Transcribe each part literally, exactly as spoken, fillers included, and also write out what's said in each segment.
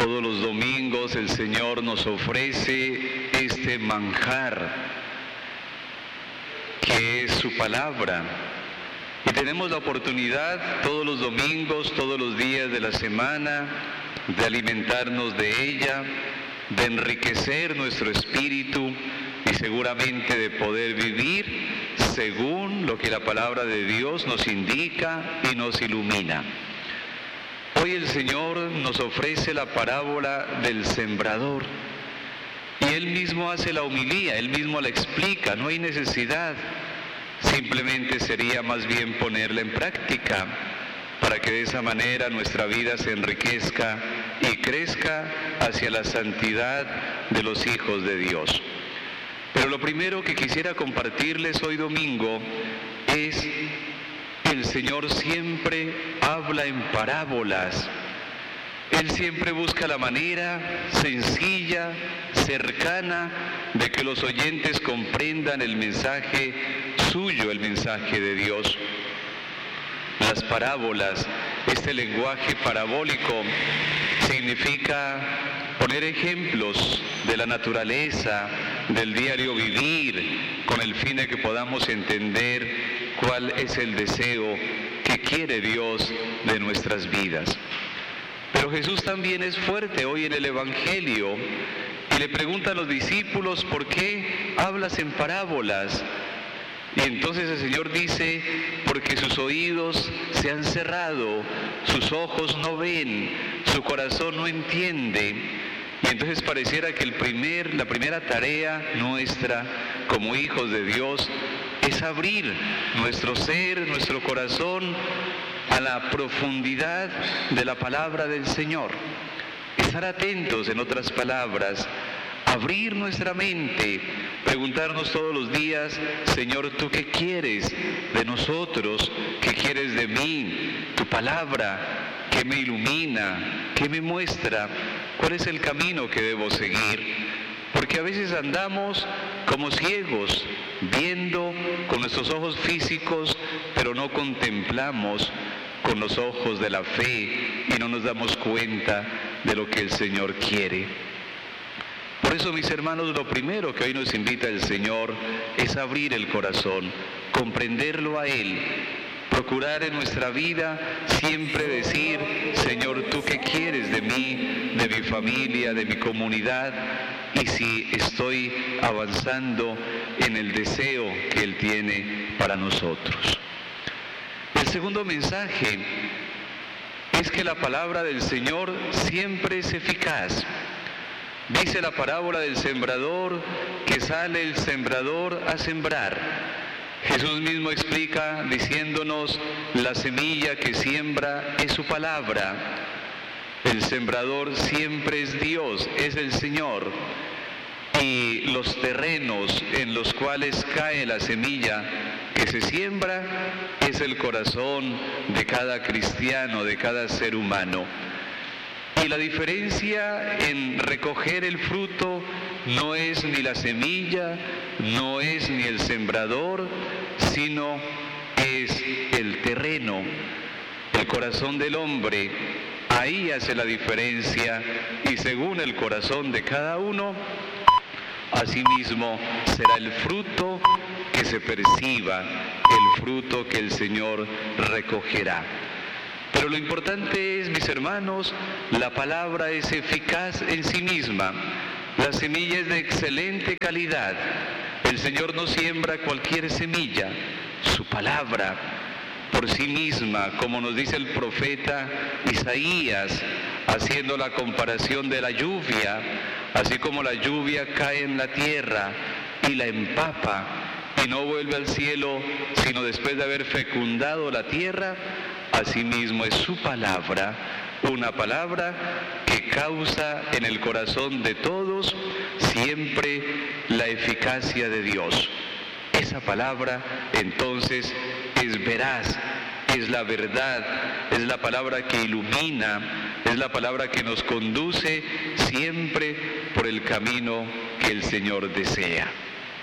Todos los domingos el Señor nos ofrece este manjar que es su palabra. Y tenemos la oportunidad todos los domingos, todos los días de la semana, de alimentarnos de ella, de enriquecer nuestro espíritu y seguramente de poder vivir según lo que la palabra de Dios nos indica y nos ilumina. Hoy el Señor nos ofrece la parábola del sembrador y Él mismo hace la homilía, Él mismo la explica, no hay necesidad, simplemente sería más bien ponerla en práctica para que de esa manera nuestra vida se enriquezca y crezca hacia la santidad de los hijos de Dios. Pero lo primero que quisiera compartirles hoy domingo es: el Señor siempre habla en parábolas. Él siempre busca la manera sencilla, cercana, de que los oyentes comprendan el mensaje suyo, el mensaje de Dios. Las parábolas, este lenguaje parabólico, significa poner ejemplos de la naturaleza, del diario vivir, con el fin de que podamos entender cuál es el deseo que quiere Dios de nuestras vidas. Pero Jesús también es fuerte hoy en el Evangelio y le pregunta a los discípulos: ¿por qué hablas en parábolas? Y entonces el Señor dice: porque sus oídos se han cerrado, sus ojos no ven, su corazón no entiende. Y entonces pareciera que el primer, la primera tarea nuestra como hijos de Dios es abrir nuestro ser, nuestro corazón a la profundidad de la palabra del Señor. Estar atentos, en otras palabras, abrir nuestra mente, preguntarnos todos los días: Señor, ¿tú qué quieres de nosotros? ¿Qué quieres de mí? Tu palabra, ¿qué me ilumina? ¿Qué me muestra? ¿Cuál es el camino que debo seguir? Porque a veces andamos como ciegos, viendo con nuestros ojos físicos, pero no contemplamos con los ojos de la fe y no nos damos cuenta de lo que el Señor quiere. Por eso, mis hermanos, lo primero que hoy nos invita el Señor es abrir el corazón, comprenderlo a Él, procurar en nuestra vida siempre decir: Señor, ¿tú qué quieres de mí, de mi familia, de mi comunidad? Y si estoy avanzando en el deseo que Él tiene para nosotros. El segundo mensaje es que la palabra del Señor siempre es eficaz. Dice la parábola del sembrador que sale el sembrador a sembrar. Jesús mismo explica diciéndonos: la semilla que siembra es su palabra. El sembrador siempre es Dios, es el Señor. Y los terrenos en los cuales cae la semilla que se siembra es el corazón de cada cristiano, de cada ser humano. Y la diferencia en recoger el fruto no es ni la semilla, no es ni el sembrador, sino es el terreno, el corazón del hombre. Ahí hace la diferencia, y según el corazón de cada uno, asimismo será el fruto que se perciba, el fruto que el Señor recogerá. Pero lo importante es, mis hermanos, la palabra es eficaz en sí misma. La semilla es de excelente calidad. El Señor no siembra cualquier semilla. Su palabra por sí misma, como nos dice el profeta Isaías, haciendo la comparación de la lluvia, así como la lluvia cae en la tierra y la empapa y no vuelve al cielo, sino después de haber fecundado la tierra, asimismo es su palabra, una palabra que causa en el corazón de todos siempre la eficacia de Dios. Esa palabra entonces es veraz, es la verdad, es la palabra que ilumina, es la palabra que nos conduce siempre por el camino que el Señor desea.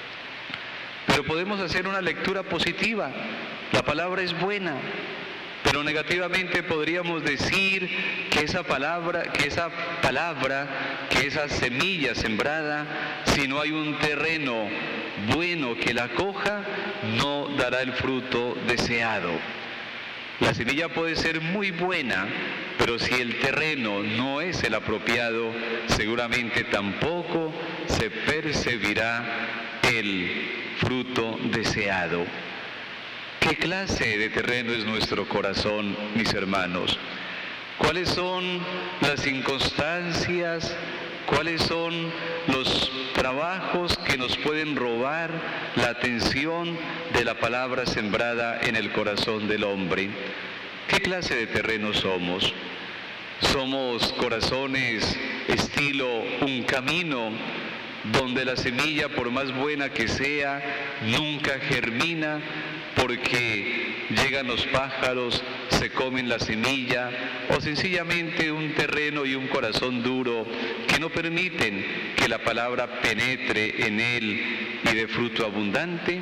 Pero podemos hacer una lectura positiva. La palabra es buena, Pero negativamente podríamos decir que esa palabra, que esa palabra, que esa semilla sembrada, si no hay un terreno bueno que la acoja, no dará el fruto deseado. La semilla puede ser muy buena, pero si el terreno no es el apropiado, seguramente tampoco se percibirá el fruto deseado. ¿Qué clase de terreno es nuestro corazón, mis hermanos? ¿Cuáles son las circunstancias? ¿Cuáles son los trabajos que nos pueden robar la atención de la palabra sembrada en el corazón del hombre? ¿Qué clase de terreno somos? ¿Somos corazones estilo un camino donde la semilla, por más buena que sea, nunca germina porque llegan los pájaros, se comen la semilla, o sencillamente un terreno y un corazón duro que no permiten que la palabra penetre en él y dé fruto abundante?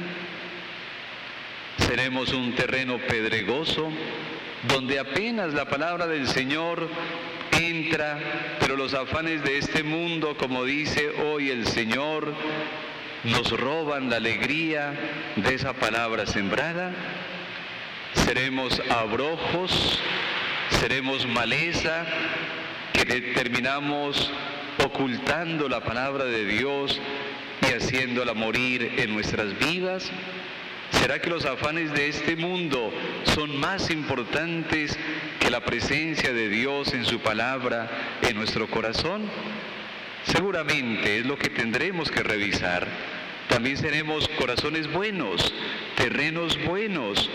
¿Seremos un terreno pedregoso donde apenas la palabra del Señor entra, pero los afanes de este mundo, como dice hoy el Señor, nos roban la alegría de esa palabra sembrada? ¿Seremos abrojos? ¿Seremos maleza que terminamos ocultando la palabra de Dios y haciéndola morir en nuestras vidas? ¿Será que los afanes de este mundo son más importantes que la presencia de Dios en su palabra en nuestro corazón? Seguramente es lo que tendremos que revisar. También seremos corazones buenos, terrenos buenos,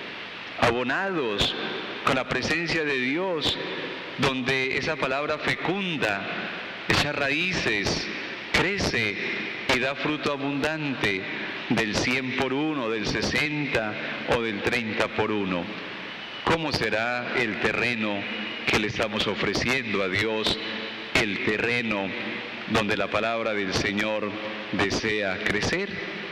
abonados con la presencia de Dios, donde esa palabra fecunda, echa raíces, crece y da fruto abundante del cien por uno, del sesenta o del treinta por uno. ¿Cómo será el terreno que le estamos ofreciendo a Dios? El terreno donde la palabra del Señor desea crecer.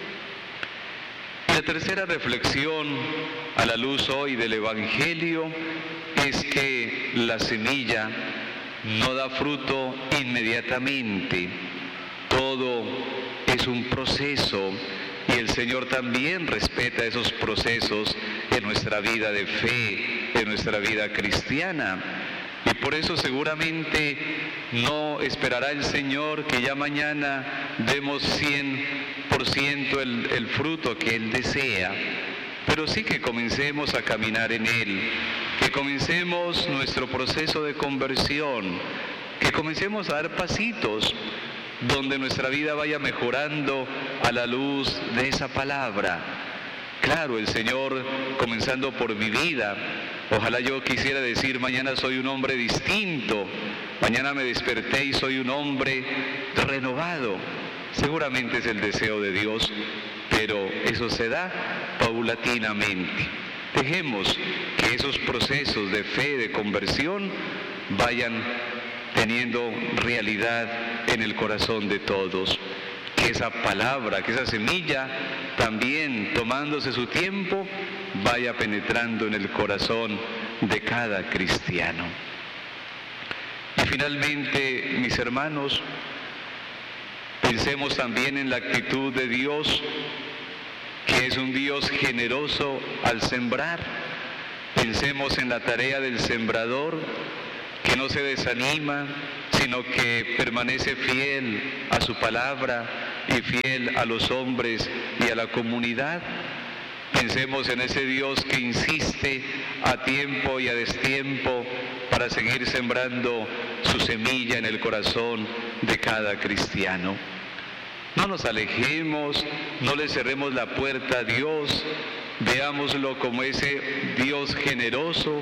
La tercera reflexión a la luz hoy del Evangelio es que la semilla no da fruto inmediatamente. Todo es un proceso y el Señor también respeta esos procesos en nuestra vida de fe, en nuestra vida cristiana. Y por eso seguramente no esperará el Señor que ya mañana demos cien por ciento el, el fruto que Él desea, pero sí que comencemos a caminar en Él, que comencemos nuestro proceso de conversión, que comencemos a dar pasitos donde nuestra vida vaya mejorando a la luz de esa palabra. Claro, el Señor, comenzando por mi vida, ojalá yo quisiera decir, mañana soy un hombre distinto, mañana me desperté y soy un hombre renovado. Seguramente es el deseo de Dios, pero eso se da paulatinamente. Dejemos que esos procesos de fe, de conversión, vayan teniendo realidad en el corazón de todos. Que esa palabra, que esa semilla, también tomándose su tiempo, vaya penetrando en el corazón de cada cristiano. Y finalmente, mis hermanos, pensemos también en la actitud de Dios, que es un Dios generoso al sembrar. Pensemos en la tarea del sembrador, que no se desanima, sino que permanece fiel a su palabra y fiel a los hombres y a la comunidad. Pensemos en ese Dios que insiste a tiempo y a destiempo para seguir sembrando su semilla en el corazón de cada cristiano. No nos alejemos, no le cerremos la puerta a Dios, veámoslo como ese Dios generoso